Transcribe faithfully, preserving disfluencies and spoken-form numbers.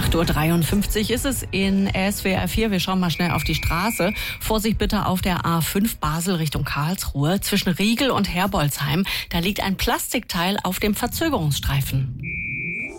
acht Uhr dreiundfünfzig ist es in S W R vier. Wir schauen mal schnell auf die Straße. Vorsicht bitte auf der A fünf Basel Richtung Karlsruhe. Zwischen Riegel und Herbolzheim, da liegt ein Plastikteil auf dem Verzögerungsstreifen.